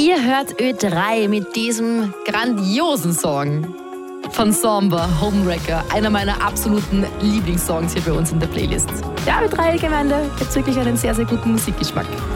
Ihr hört Ö3 mit diesem grandiosen Song von Samba, Homewrecker, einer meiner absoluten Lieblingssongs hier bei uns in der Playlist. Der Ö3-Gemeinde hat wirklich einen sehr, sehr guten Musikgeschmack.